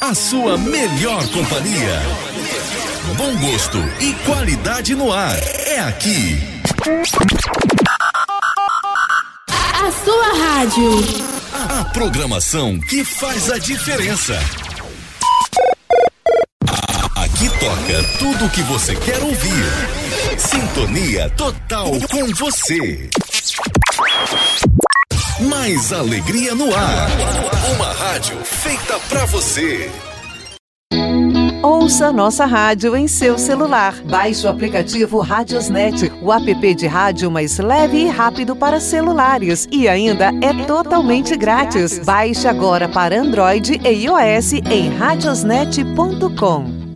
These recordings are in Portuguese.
A sua melhor companhia. Bom gosto e qualidade no ar. É aqui. A sua rádio. A programação que faz a diferença. Aqui toca tudo o que você quer ouvir. Sintonia total com você. Mais alegria no ar. Uma rádio feita pra você. Ouça nossa rádio em seu celular. Baixe o aplicativo Radiosnet, o app de rádio mais leve e rápido para celulares. E ainda é totalmente grátis. Baixe agora para Android e iOS em radiosnet.com.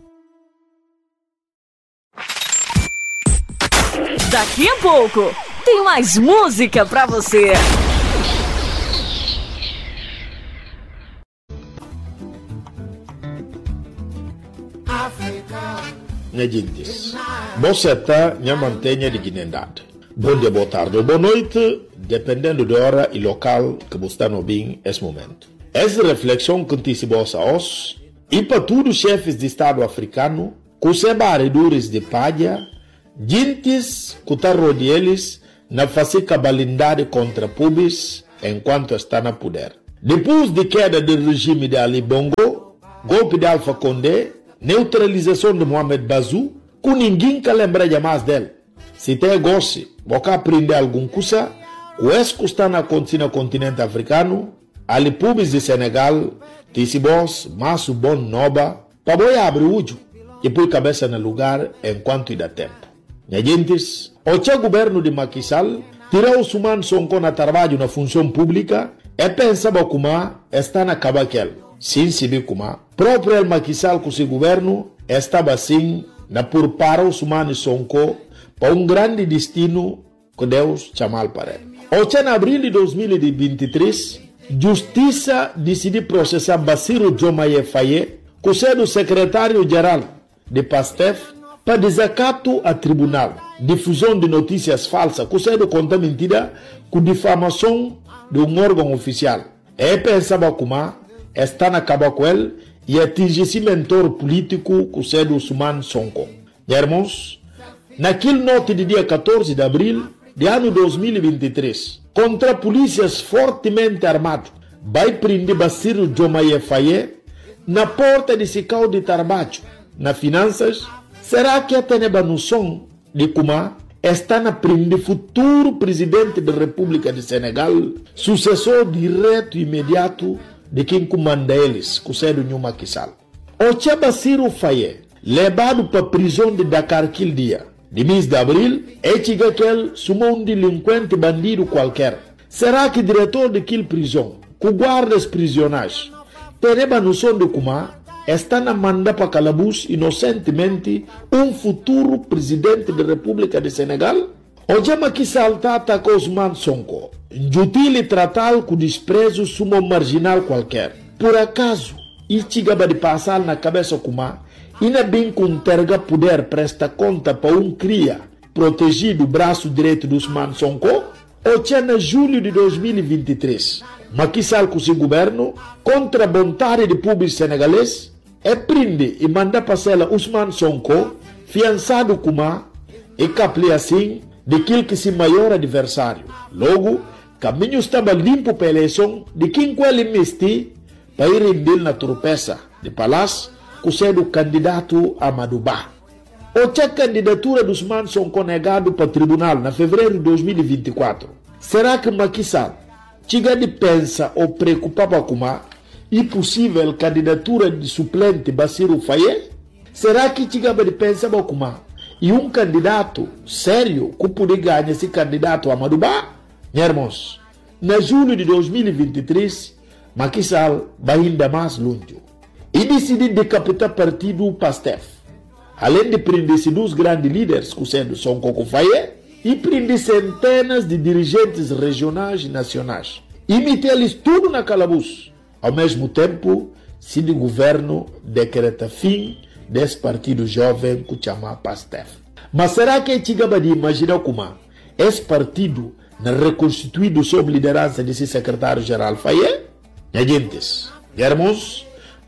Daqui a pouco tem mais música pra você. Minha gente, você está na mantenha de dignidade. Bom dia, boa tarde ou boa noite, dependendo da hora e local que você está no bem nesse momento. Essa reflexão que antecipou-se a nós e para todos os chefes de Estado africano, que se barredores de palha, gentes que estão rodeando eles na facica balindade contra pubis enquanto está na poder. Depois de queda do regime de Ali Bongo, golpe de Alpha Condé, neutralização de Mohamed Bazoum, que ninguém que lembra mais dele. Se tem gosto, você aprender alguma coisa, o que está acontecendo no continente africano, ali pubis de Senegal, Tissibos, Masso Bon Noba, para boi abrir o olho e pôr cabeça no lugar enquanto dá tempo. Minha gente, o governo de Macky Sall tirou os humanos Sonko na trabalho na função pública e pensava como está na cabaquel. Sim, se vê como próprio Macky Sall com seu governo estava assim na por para os humanos Sonko para grande destino que Deus chamou para ele. Em abril de 2023, Justiça decidiu processar Bassirou Diomaye Faye, que é o secretário-geral de PASTEF, para desacato a tribunal, difusão de notícias falsas, que é conta mentira, com difamação de órgão oficial. E pensava como está na caba com ele e atingir esse mentor político que é o Ousmane Sonko. Irmãos, naquele noite de dia 14 de abril de ano 2023, contra polícias fortemente armados, vai prender Bassirou Diomaye Faye na porta de Sicau de Tarbacho, na finanças. Será que até a noção de como está na prender futuro presidente da República de Senegal, sucessor direto e imediato de quem comanda eles, que é o Macky Sall? O Bassirou Faye, levado para a prisão de Dakar aquele dia, de mês de abril, é que ele sumou um delinquente bandido qualquer. Será que o diretor daquela prisão, que guarda os prisioneiros, tem a noção de como está na manda para calabouço inocentemente um futuro presidente da República de Senegal? O Macky Sall atacou Ousmane Sonko, injutil tratá-lo com desprezo sumo marginal qualquer. Por acaso, e chegava de passar na cabeça como ainda bem que terga poder presta conta para cria protegido o braço direito do Ousmane Sonko? Ou em julho de 2023, Macky Sall com seu governo, contra a vontade de público senegalês, prende e manda passar Ousmane Sonko, fiançado como e caple assim daquele que se maior adversário. Logo, caminho estava limpo para a eleição de quem ele investir para ir render na tropeça de palácio, que é o candidato Amadou Ba. A candidatura do Ousmane Sonko negado para o tribunal na fevereiro de 2024. Será que Macky Sall chega de pensa ou preocupava com a impossível candidatura de suplente Bassirou Faye? Será que chega de pensar com a e um candidato sério que poderia ganhar esse candidato Amadou Ba? Irmãos, na julho de 2023, Macky Sall vai ainda mais longe e decidiu decapitar o partido PASTEF. Além de prender dois grandes líderes, que são Sonko Faye, e prender centenas de dirigentes regionais e nacionais. E meter-lhes tudo na calabouço. Ao mesmo tempo, se o governo decreta fim desse partido jovem que chama PASTEF. Mas será que é chegava de imaginar como esse partido não reconstituído sob liderança desse secretário-geral Faye? Gente, irmãos,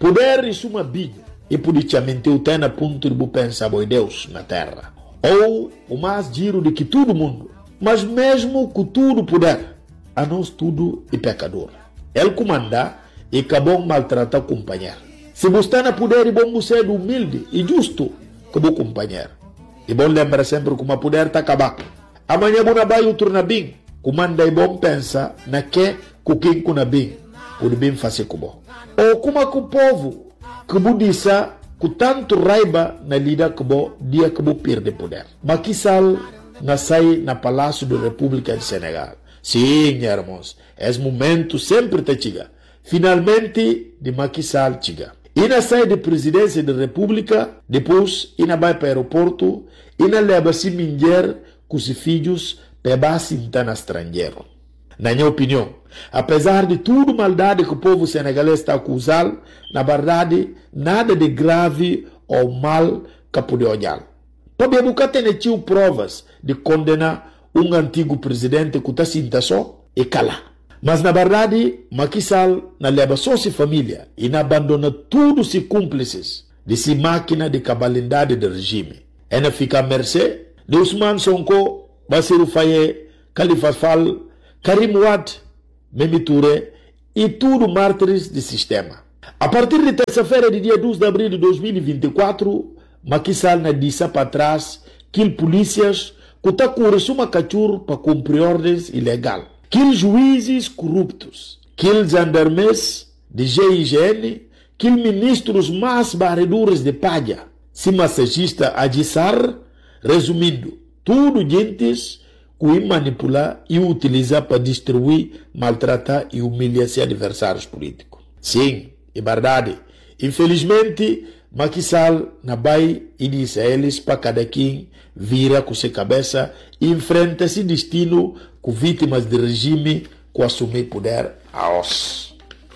Poder isso uma big e politicamente o tem a ponto de pensar boi Deus na terra. Ou o mais giro de que todo mundo, mas mesmo com tudo poder, a nós tudo é pecador. Ele comanda e acabou maltratar o companheiro. Se você não poder, é bom ser humilde e justo como o companheiro. E bom lembrar sempre que o poder está acabado. Amanhã você vai o turno bem. Comanda e bom pensa na que o quem kuna bem, pode bem fazer com bom. Ou como o povo que disse que tanto raiva na lida que bom dia que bom perde poder. Mas que sal na sai na Palácio da República de Senegal. Sim, irmãos, esse momento sempre te chega. Finalmente, de Macky Sall chega. E na sai de presidência da República, depois, e na vai para o aeroporto, e na leva-se mulher com os filhos para base no estrangeiro. Na minha opinião, apesar de tudo maldade que o povo senegalês está acusando, na verdade, nada de grave ou mal que pode olhar. Para buscar ter provas de condenar um antigo presidente que está sinta só e cala. Mas na verdade, Macky Sall na leva só sua família e na abandona todos os cúmplices de sua máquina de cabalidade do regime. E na fica à mercê de Ousmane Sonko, Bassirou Faye, Khalifa Sall, Karim Wade, Mimi Touré e tudo mártires do sistema. A partir de terça-feira, de dia 12 de abril de 2024, Macky Sall na disse para trás que polícias que está com uma cachorro para cumprir ordens ilegais. Que juízes corruptos, que gendarmes de GIGN, que ministros mais barredores de palha, se massagista agissar, resumindo, tudo gentes que manipular e utilizar para destruir, maltratar e humilhar seus adversários políticos. Sim, é verdade. Infelizmente, Macky Sall na vai e diz a eles para cada quem vira com sua cabeça e enfrenta esse destino com vítimas do regime que assumir poder a os.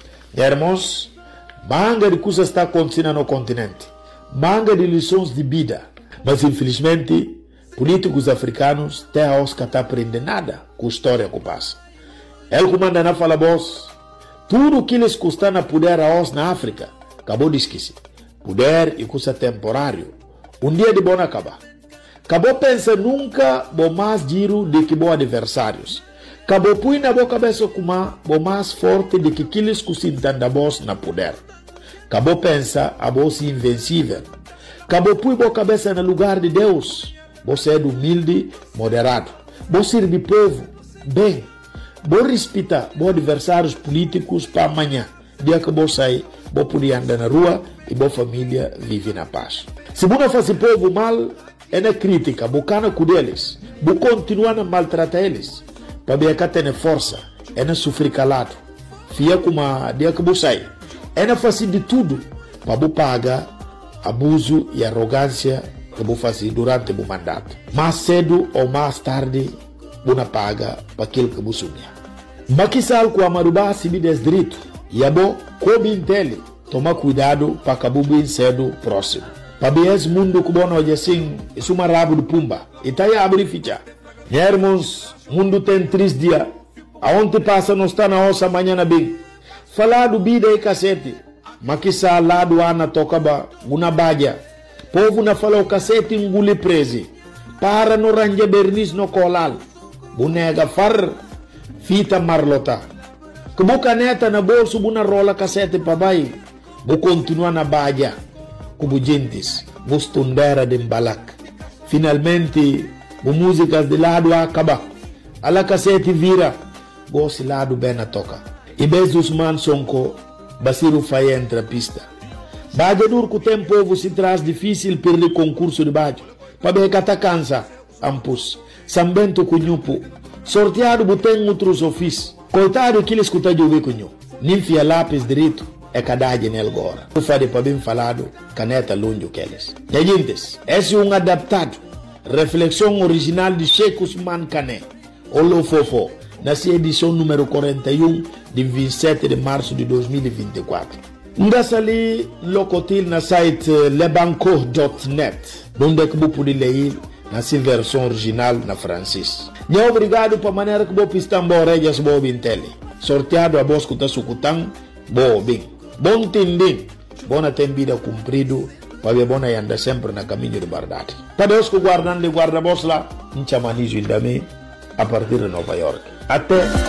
Irmãos, manga de coisas está acontecendo no continente, manga de lições de vida, mas infelizmente políticos africanos têm a os que não aprendem nada com a história que passa. Ele comanda na fala boss, tudo que eles custam a poder a os na África, acabou de esquecer. Poder e custa temporário. Dia de bom acabar. Acabou pensa nunca bom mais giro de que bom adversários. Acabou põe na boa cabeça como bom mais forte de que aqueles que se entendem boss na poder. Acabou pensa a boss invencível. Acabou põe boa cabeça no lugar de Deus. Você é humilde, moderado. Você serve povo, bem. Você respeita bom adversários políticos para amanhã. Dia que você sair, você pode andar na rua e boa família vive na paz. Se você faz povo mal, é na crítica, bocana com eles, você continua a maltratar eles, para ver que tem força, é na sofrer calado, fia como a dia que você sai, é na fazer de tudo, para você pagar abuso e arrogância que você faz durante o mandato. Mais cedo ou mais tarde, você paga para aquilo que você sonha. Macky Sall com a Marubá se me desdireito, e a bom, como entende, toma cuidado para que bem cedo próximo. Para ver esse mundo que bom hoje assim, isso é uma rabo de pumba. E está aí a abrir ficha. Irmãos, o mundo tem 3 dias. Aonde passa não está na ossa amanhã na bem. Falar do vida e cacete. Macky Sall lá do Ana tocaba, uma badia. Povo na fala o cacete engole prese. Para no range bernis no colal. Bonega far, fita marlota. Que boca neta na bolso, buna rola cacete para baixo. Vou continuar na badia. Como gentes, vou estudar de balak. Finalmente, as músicas de lado acaba. A la cacete vira, vou se lado bem a toca. E beijo Ousmane Sonko, Bassirou Faye entra a pista. Badia duro que o tempo se traz difícil perder concurso de badia. Para ver que está cansa, ampus. Sambento cunhupo. Sorteado botem outros ofícios. Coitado que ele escuta de ouvir cunhu. Ninfia lápis direito. É cadade nele agora. Eu falei para bem falado, caneta longe que eles. Gente, esse é adaptado. Reflexão original de Sheikh Ousmane Kane. Olo Fofo, nessa edição número 41 de 27 de março de 2024. Ndassa ali locotil na site lebanco.net, onde que você pode ler nessa versão original na francês. E obrigado para a maneira que você está regias boa bem tele. Sorteado a voz que está sucutando, boa bem. Bom entender, bona tem vida cumprido, para ver bona e anda sempre na caminho de verdade. Para Deus que guardando e guarda-vos lá, em chamanizo ainda a partir de Nova York. Até